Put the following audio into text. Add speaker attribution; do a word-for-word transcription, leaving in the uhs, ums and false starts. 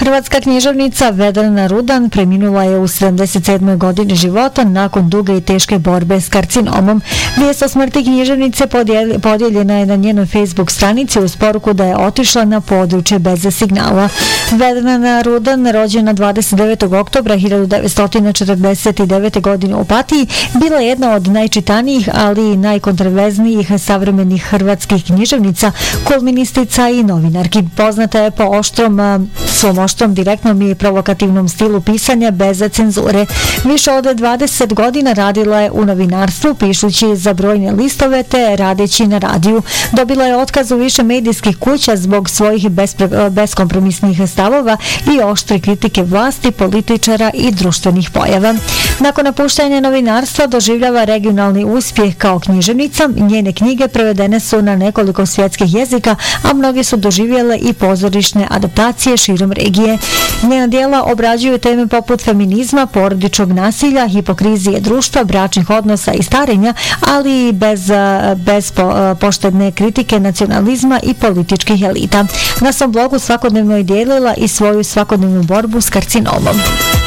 Speaker 1: Hrvatska književnica Vedrana Rudan preminula je u sedamdeset sedmoj godini života nakon duge i teške borbe s karcinomom. Vijest o smrti književnice podijeljena je na njenoj Facebook stranici uz poruku da je otišla na područje bez signala. Vedrana Rudan, rođena dvadeset devetog oktobra hiljadu devetsto četrdeset devete. godine u Opatiji, bila je jedna od najčitanijih, ali i najkontroverznijih savremenih hrvatskih književnica, kolumnistica i novinarki. Poznata je po oštrom, svom oštrom, direktnom i provokativnom stilu pisanja bez cenzure. Više od dvadeset godina radila je u novinarstvu, pišući za brojne listove te radeći na radiju. Dobila je otkaz u više medijskih kuća zbog svojih bespre, beskompromisnih stavova i oštre kritike vlasti, političara i društvenih pojava. Nakon napuštanja novinarstva doživljava regionalni uspjeh kao književnica. Njene knjige prevedene su na nekoliko svjetskih jezika, a mnogi su doživjele i pozorišne adaptacije širom regije. Njena djela obrađuju teme poput feminizma, porodičnog nasilja, hipokrizije društva, bračnih odnosa i starenja, ali i bez, bez po, poštedne kritike nacionalizma i političkih elita. Na svom blogu svakodnevno je dijelila i svoju svakodnevnu borbu s karcinomom.